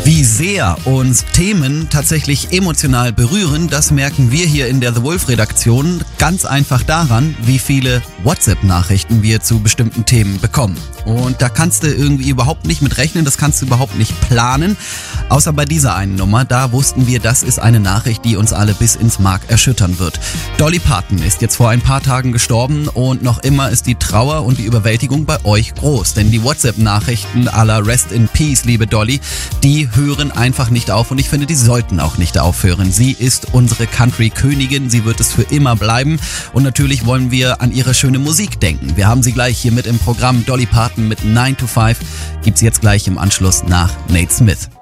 Wie sehr uns Themen tatsächlich emotional berühren, das merken wir hier in der The Wolf-Redaktion ganz einfach daran, wie viele WhatsApp-Nachrichten wir zu bestimmten Themen bekommen. Und da kannst du irgendwie überhaupt nicht mit rechnen, das kannst du überhaupt nicht planen. Außer bei dieser einen Nummer, da wussten wir, das ist eine Nachricht, die uns alle bis ins Mark erschüttern wird. Dolly Parton ist jetzt vor ein paar Tagen gestorben und noch immer ist die Trauer und die Überwältigung bei euch groß. Denn die WhatsApp-Nachrichten à la Rest in Peace, liebe Dolly, die hören einfach nicht auf und ich finde, die sollten auch nicht aufhören. Sie ist unsere Country-Königin, sie wird es für immer bleiben und natürlich wollen wir an ihre schöne Musik denken. Wir haben sie gleich hier mit im Programm. Dolly Parton mit 9 to 5 gibt's jetzt gleich im Anschluss nach Nate Smith.